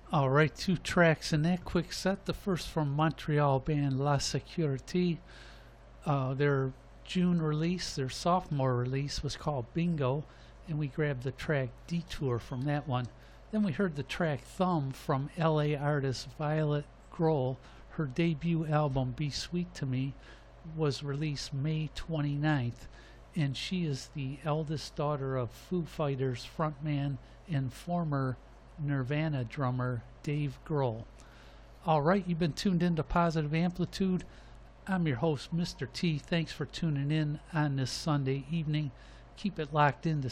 All right, two tracks in that quick set. The first from Montreal band La Sécurité. Their June release, their sophomore release, was called Bingo, and we grabbed the track Detour from that one. Then we heard the track Thumb from LA artist Violet Grohl. Her debut album Be Sweet to Me was released May 29th, and she is the eldest daughter of Foo Fighters frontman and former Nirvana drummer Dave Grohl. All right, you've been tuned into Positive Amplitude. I'm your host, Mr. T. Thanks for tuning in on this Sunday evening. Keep it locked in to